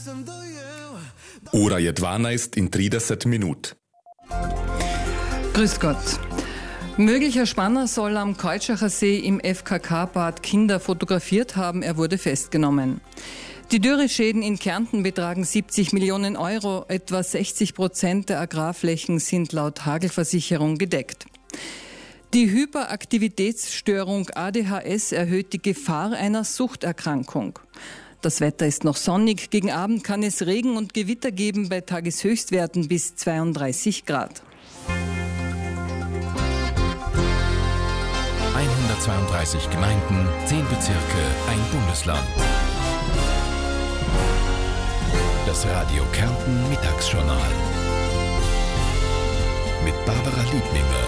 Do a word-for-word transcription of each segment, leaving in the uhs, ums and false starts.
Ora je dvanajst in trideset minut. Grüß Gott. Möglicher Spanner soll am Keutschachsee See im F K K-Bad Kinder fotografiert haben. Er wurde festgenommen. Die Dürreschäden in Kärnten betragen siebzig Millionen Euro. Etwa sechzig Prozent der Agrarflächen sind laut Hagelversicherung gedeckt. Die Hyperaktivitätsstörung A D H S erhöht die Gefahr einer Suchterkrankung. Das Wetter ist noch sonnig. Gegen Abend kann es Regen und Gewitter geben bei Tageshöchstwerten bis zweiunddreißig Grad. hundertzweiunddreißig Gemeinden, zehn Bezirke, ein Bundesland. Das Radio Kärnten Mittagsjournal mit Barbara Liebninger.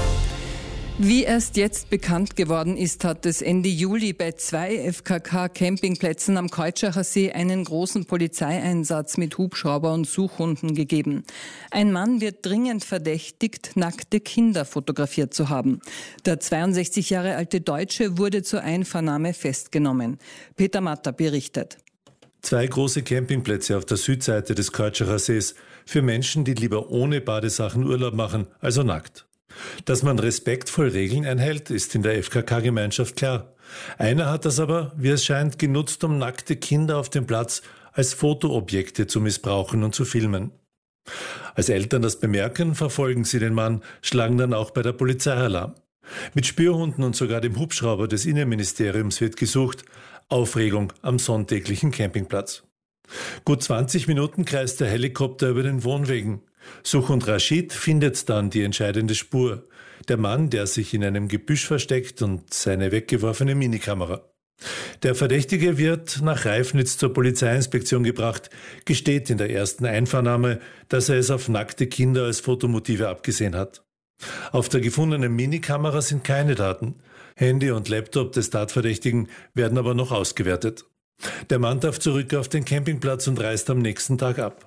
Wie erst jetzt bekannt geworden ist, hat es Ende Juli bei zwei F K K-Campingplätzen am Keutschachsee See einen großen Polizeieinsatz mit Hubschrauber und Suchhunden gegeben. Ein Mann wird dringend verdächtigt, nackte Kinder fotografiert zu haben. Der zweiundsechzig Jahre alte Deutsche wurde zur Einvernahme festgenommen. Peter Matter berichtet. Zwei große Campingplätze auf der Südseite des Keutschachsee Sees für Menschen, die lieber ohne Badesachen Urlaub machen, also nackt. Dass man respektvoll Regeln einhält, ist in der F K K-Gemeinschaft klar. Einer hat das aber, wie es scheint, genutzt, um nackte Kinder auf dem Platz als Fotoobjekte zu missbrauchen und zu filmen. Als Eltern das bemerken, verfolgen sie den Mann, schlagen dann auch bei der Polizei Alarm. Mit Spürhunden und sogar dem Hubschrauber des Innenministeriums wird gesucht. Aufregung am sonntäglichen Campingplatz. Gut zwanzig Minuten kreist der Helikopter über den Wohnwegen. Suchhund Rashid findet dann die entscheidende Spur. Der Mann, der sich in einem Gebüsch versteckt, und seine weggeworfene Minikamera. Der Verdächtige wird nach Reifnitz zur Polizeiinspektion gebracht, gesteht in der ersten Einvernahme, dass er es auf nackte Kinder als Fotomotive abgesehen hat. Auf der gefundenen Minikamera sind keine Daten. Handy und Laptop des Tatverdächtigen werden aber noch ausgewertet. Der Mann darf zurück auf den Campingplatz und reist am nächsten Tag ab.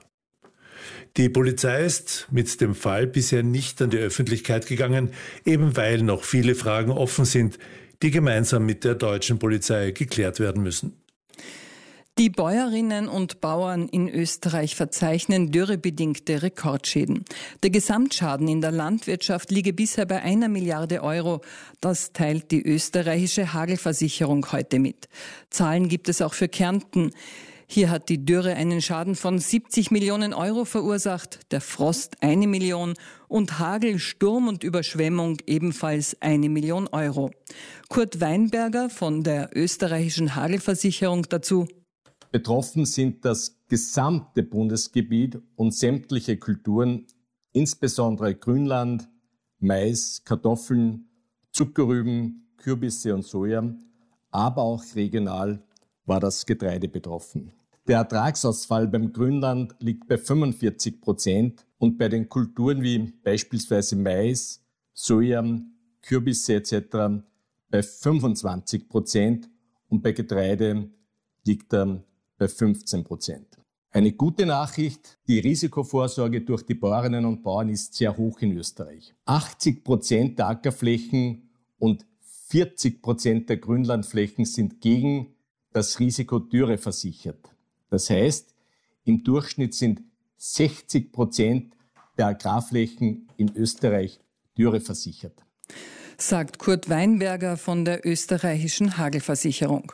Die Polizei ist mit dem Fall bisher nicht an die Öffentlichkeit gegangen, eben weil noch viele Fragen offen sind, die gemeinsam mit der deutschen Polizei geklärt werden müssen. Die Bäuerinnen und Bauern in Österreich verzeichnen dürrebedingte Rekordschäden. Der Gesamtschaden in der Landwirtschaft liege bisher bei einer Milliarde Euro. Das teilt die österreichische Hagelversicherung heute mit. Zahlen gibt es auch für Kärnten. Hier hat die Dürre einen Schaden von siebzig Millionen Euro verursacht, der Frost eine Million und Hagel, Sturm und Überschwemmung ebenfalls eine Million Euro. Kurt Weinberger von der österreichischen Hagelversicherung dazu. Betroffen sind das gesamte Bundesgebiet und sämtliche Kulturen, insbesondere Grünland, Mais, Kartoffeln, Zuckerrüben, Kürbisse und Soja, aber auch regional war das Getreide betroffen. Der Ertragsausfall beim Grünland liegt bei fünfundvierzig Prozent und bei den Kulturen wie beispielsweise Mais, Soja, Kürbisse et cetera bei fünfundzwanzig Prozent und bei Getreide liegt er bei fünfzehn Prozent. Eine gute Nachricht, die Risikovorsorge durch die Bäuerinnen und Bauern ist sehr hoch in Österreich. achtzig Prozent der Ackerflächen und vierzig Prozent der Grünlandflächen sind gegen das Risiko Dürre versichert. Das heißt, im Durchschnitt sind sechzig Prozent der Agrarflächen in Österreich Dürre versichert. Sagt Kurt Weinberger von der österreichischen Hagelversicherung.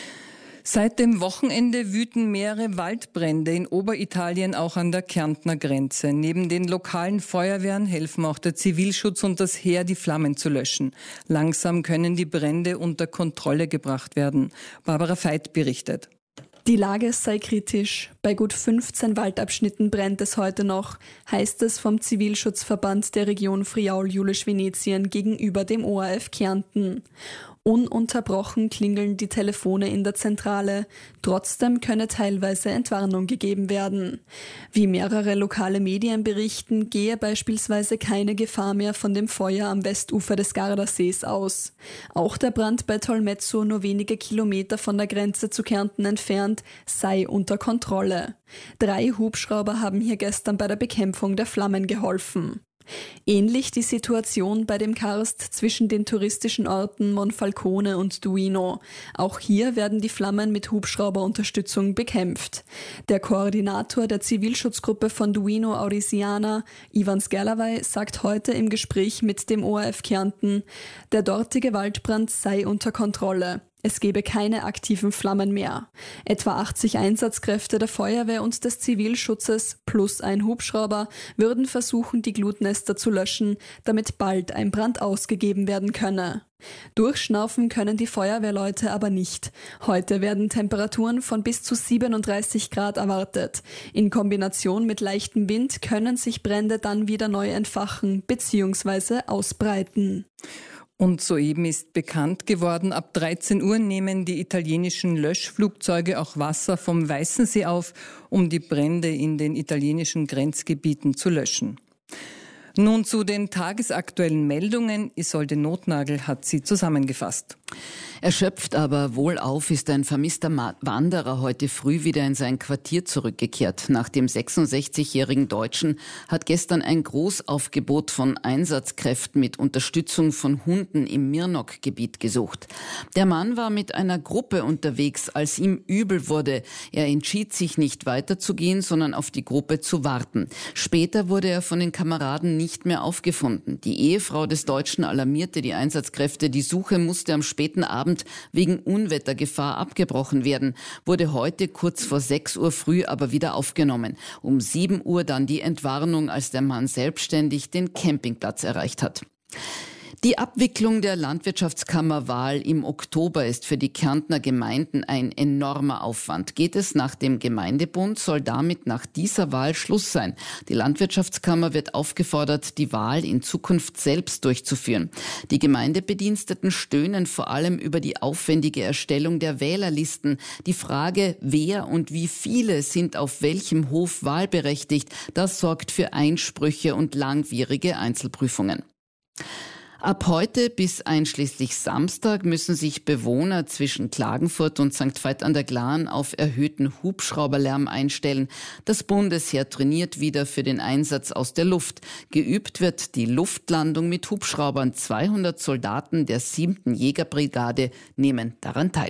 Seit dem Wochenende wüten mehrere Waldbrände in Oberitalien auch an der Kärntner Grenze. Neben den lokalen Feuerwehren helfen auch der Zivilschutz und das Heer, die Flammen zu löschen. Langsam können die Brände unter Kontrolle gebracht werden. Barbara Veit berichtet. Die Lage sei kritisch. Bei gut fünfzehn Waldabschnitten brennt es heute noch, heißt es vom Zivilschutzverband der Region Friaul-Julisch-Venetien gegenüber dem O R F Kärnten. Ununterbrochen klingeln die Telefone in der Zentrale. Trotzdem könne teilweise Entwarnung gegeben werden. Wie mehrere lokale Medien berichten, gehe beispielsweise keine Gefahr mehr von dem Feuer am Westufer des Gardasees aus. Auch der Brand bei Tolmezzo, nur wenige Kilometer von der Grenze zu Kärnten entfernt, sei unter Kontrolle. Drei Hubschrauber haben hier gestern bei der Bekämpfung der Flammen geholfen. Ähnlich die Situation bei dem Karst zwischen den touristischen Orten Monfalcone und Duino. Auch hier werden die Flammen mit Hubschrauberunterstützung bekämpft. Der Koordinator der Zivilschutzgruppe von Duino Aurisiana, Ivan Sgerlawaj, sagt heute im Gespräch mit dem O R F Kärnten, der dortige Waldbrand sei unter Kontrolle. Es gebe keine aktiven Flammen mehr. Etwa achtzig Einsatzkräfte der Feuerwehr und des Zivilschutzes plus ein Hubschrauber würden versuchen, die Glutnester zu löschen, damit bald ein Brand ausgegeben werden könne. Durchschnaufen können die Feuerwehrleute aber nicht. Heute werden Temperaturen von bis zu siebenunddreißig Grad erwartet. In Kombination mit leichtem Wind können sich Brände dann wieder neu entfachen bzw. ausbreiten. Und soeben ist bekannt geworden, ab dreizehn Uhr nehmen die italienischen Löschflugzeuge auch Wasser vom Weißen See auf, um die Brände in den italienischen Grenzgebieten zu löschen. Nun zu den tagesaktuellen Meldungen. Isolde Notnagel hat sie zusammengefasst. Erschöpft, aber wohlauf ist ein vermisster Wanderer heute früh wieder in sein Quartier zurückgekehrt. Nach dem sechsundsechzigjährigen Deutschen hat gestern ein Großaufgebot von Einsatzkräften mit Unterstützung von Hunden im Mirnok-Gebiet gesucht. Der Mann war mit einer Gruppe unterwegs, als ihm übel wurde. Er entschied sich nicht weiterzugehen, sondern auf die Gruppe zu warten. Später wurde er von den Kameraden nicht mehr aufgefunden. Die Ehefrau des Deutschen alarmierte die Einsatzkräfte. Die Suche musste am späten Abend wegen Unwettergefahr abgebrochen werden, wurde heute kurz vor sechs Uhr früh aber wieder aufgenommen. Um sieben Uhr dann die Entwarnung, als der Mann selbstständig den Campingplatz erreicht hat. Die Abwicklung der Landwirtschaftskammerwahl im Oktober ist für die Kärntner Gemeinden ein enormer Aufwand. Geht es nach dem Gemeindebund, soll damit nach dieser Wahl Schluss sein. Die Landwirtschaftskammer wird aufgefordert, die Wahl in Zukunft selbst durchzuführen. Die Gemeindebediensteten stöhnen vor allem über die aufwendige Erstellung der Wählerlisten. Die Frage, wer und wie viele sind auf welchem Hof wahlberechtigt, das sorgt für Einsprüche und langwierige Einzelprüfungen. Ab heute bis einschließlich Samstag müssen sich Bewohner zwischen Klagenfurt und Sankt Veit an der Glan auf erhöhten Hubschrauberlärm einstellen. Das Bundesheer trainiert wieder für den Einsatz aus der Luft. Geübt wird die Luftlandung mit Hubschraubern. zweihundert Soldaten der siebten Jägerbrigade nehmen daran teil.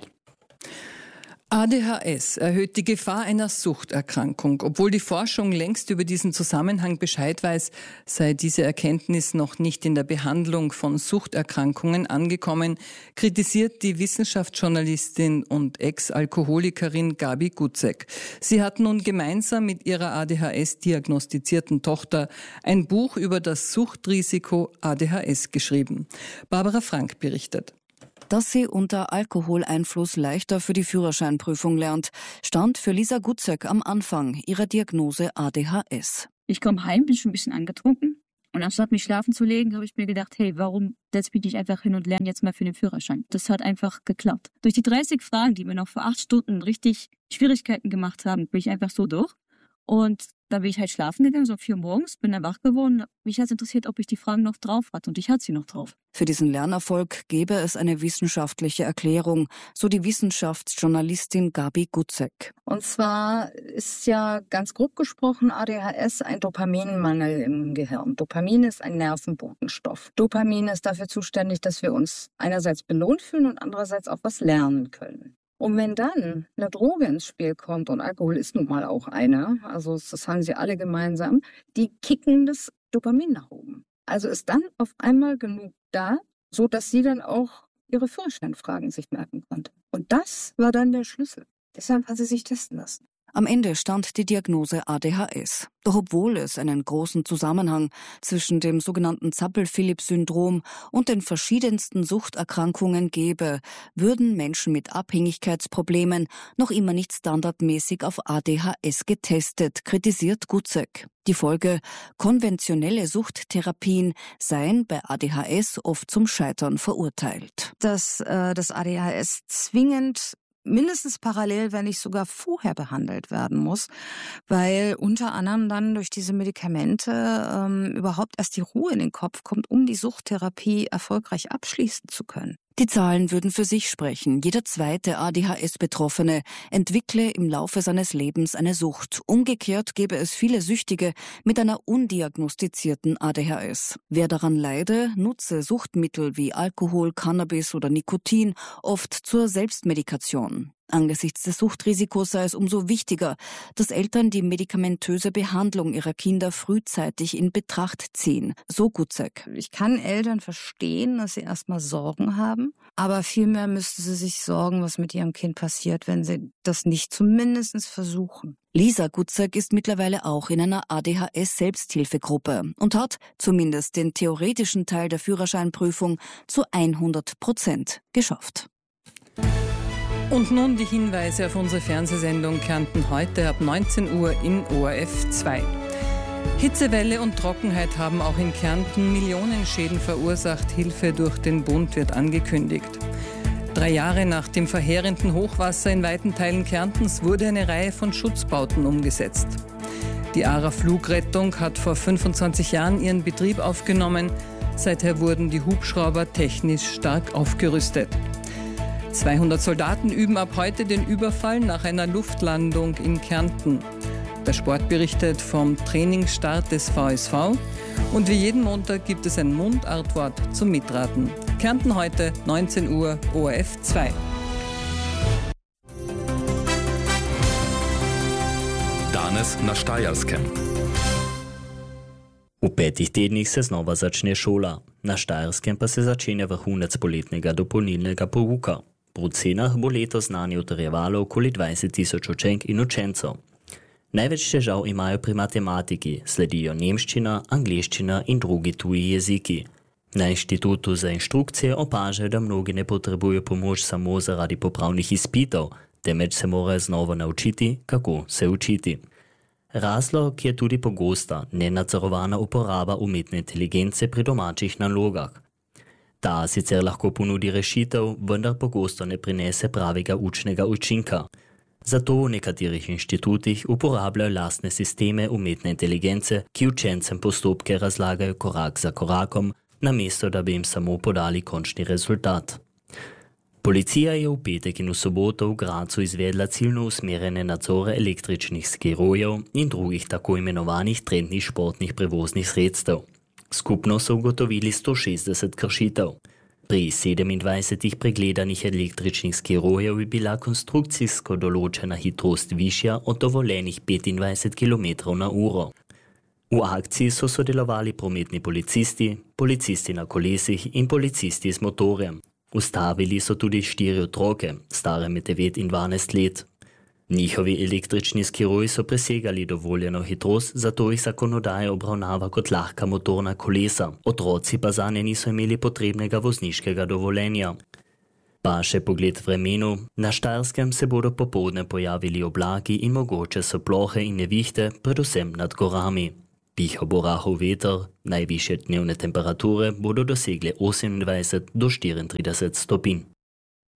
A D H S erhöht die Gefahr einer Suchterkrankung. Obwohl die Forschung längst über diesen Zusammenhang Bescheid weiß, sei diese Erkenntnis noch nicht in der Behandlung von Suchterkrankungen angekommen, kritisiert die Wissenschaftsjournalistin und Ex-Alkoholikerin Gabi Gutzek. Sie hat nun gemeinsam mit ihrer A D H S-diagnostizierten Tochter ein Buch über das Suchtrisiko A D H S geschrieben. Barbara Frank berichtet. Dass sie unter Alkoholeinfluss leichter für die Führerscheinprüfung lernt, stand für Lisa Gutzek am Anfang ihrer Diagnose A D H S. Ich komme heim, bin schon ein bisschen angetrunken und anstatt mich schlafen zu legen, habe ich mir gedacht, hey, warum setze ich mich nicht einfach hin und lerne jetzt mal für den Führerschein? Das hat einfach geklappt. Durch die dreißig Fragen, die mir noch vor acht Stunden richtig Schwierigkeiten gemacht haben, bin ich einfach so durch. Und da bin ich halt schlafen gegangen, so um vier Uhr morgens, bin dann wach geworden. Mich hat es interessiert, ob ich die Fragen noch drauf hatte. Und ich hatte sie noch drauf. Für diesen Lernerfolg gäbe es eine wissenschaftliche Erklärung, so die Wissenschaftsjournalistin Gabi Gutzek. Und zwar ist ja ganz grob gesprochen A D H S ein Dopaminmangel im Gehirn. Dopamin ist ein Nervenbotenstoff. Dopamin ist dafür zuständig, dass wir uns einerseits belohnt fühlen und andererseits auch was lernen können. Und wenn dann eine Droge ins Spiel kommt, und Alkohol ist nun mal auch eine, also das haben sie alle gemeinsam, die kicken das Dopamin nach oben. Also ist dann auf einmal genug da, so dass sie dann auch ihre Führerscheinfragen sich merken konnte. Und das war dann der Schlüssel. Deshalb hat sie sich testen lassen. Am Ende stand die Diagnose A D H S. Doch obwohl es einen großen Zusammenhang zwischen dem sogenannten Zappel-Phillips-Syndrom und den verschiedensten Suchterkrankungen gäbe, würden Menschen mit Abhängigkeitsproblemen noch immer nicht standardmäßig auf A D H S getestet, kritisiert Gutzek. Die Folge: konventionelle Suchttherapien seien bei A D H S oft zum Scheitern verurteilt. Dass äh, das A D H S zwingend mindestens parallel, wenn nicht sogar vorher behandelt werden muss, weil unter anderem dann durch diese Medikamente ähm, überhaupt erst die Ruhe in den Kopf kommt, um die Suchttherapie erfolgreich abschließen zu können. Die Zahlen würden für sich sprechen. Jeder zweite A D H S-Betroffene entwickle im Laufe seines Lebens eine Sucht. Umgekehrt gäbe es viele Süchtige mit einer undiagnostizierten A D H S. Wer daran leide, nutze Suchtmittel wie Alkohol, Cannabis oder Nikotin oft zur Selbstmedikation. Angesichts des Suchtrisikos sei es umso wichtiger, dass Eltern die medikamentöse Behandlung ihrer Kinder frühzeitig in Betracht ziehen. So Gutzek. Ich kann Eltern verstehen, dass sie erstmal Sorgen haben, aber vielmehr müssten sie sich sorgen, was mit ihrem Kind passiert, wenn sie das nicht zumindest versuchen. Lisa Gutzek ist mittlerweile auch in einer A D H S-Selbsthilfegruppe und hat zumindest den theoretischen Teil der Führerscheinprüfung zu hundert Prozent geschafft. Und nun die Hinweise auf unsere Fernsehsendung Kärnten heute ab neunzehn Uhr in O R F zwei. Hitzewelle und Trockenheit haben auch in Kärnten Millionenschäden verursacht. Hilfe durch den Bund wird angekündigt. Drei Jahre nach dem verheerenden Hochwasser in weiten Teilen Kärntens wurde eine Reihe von Schutzbauten umgesetzt. Die A R A Flugrettung hat vor fünfundzwanzig Jahren ihren Betrieb aufgenommen. Seither wurden die Hubschrauber technisch stark aufgerüstet. zweihundert Soldaten üben ab heute den Überfall nach einer Luftlandung in Kärnten. Der Sport berichtet vom Trainingsstart des V S V. Und wie jeden Montag gibt es ein Mundartwort zum Mitraten. Kärnten heute, neunzehn Uhr, O R F zwei. Danes na Štajerskem. V petih tednih se znova začne šola. Na Štajerskem pa se začenja vrhunec poletnega dopolnilnega pouka. Po ocenah bo letos znanje utrjevalo okoli dvajset tisoč učenk in učencev. Največ težav imajo pri matematiki, sledijo nemščina, angleščina in drugi tuji jeziki. Na Inštitutu za inštrukcije opažajo, da mnogi ne potrebujejo pomoč samo zaradi popravnih izpitov, temveč se morajo znova naučiti, kako se učiti. Razlog je tudi pogosta, nenadzorovana uporaba umetne inteligence pri domačih nalogah. Ta sicer lahko ponudi rešitev, vendar pogosto ne prinese pravega učnega učinka. Zato v nekaterih inštitutih uporabljajo lastne sisteme umetne inteligence, ki učencem postopke razlagajo korak za korakom, namesto da bi jim samo podali končni rezultat. Policija je v petek in v soboto v Gradcu izvedla ciljno usmerjene nadzore električnih skirojev in drugih tako imenovanih trendnih športnih prevoznih sredstev. Skupno so ugotovili sto šestdeset kršitev. Pri sedemindvajsetih pregledanih električnih skirojev je bila konstrukcijsko določena hitrost višja od dovoljenih petindvajset kilometrov na uro. V akciji so sodelovali prometni policisti, policisti na kolesih in policisti z motorjem. Ustavili so tudi štiri otroke, stare med devet in dvanajst let. Njihovi električni skiroji so presegali dovoljeno hitrost, zato jih zakonodaja obravnava kot lahka motorna kolesa. Otroci pa zanje niso imeli potrebnega vozniškega dovoljenja. Pa še pogled vremenu. Na Štajerskem se bodo popoldne pojavili oblaki in mogoče so plohe in nevihte, predvsem nad gorami. Pihal bo rahel veter, najvišje dnevne temperature bodo dosegle osemindvajset do štiriintrideset stopinj.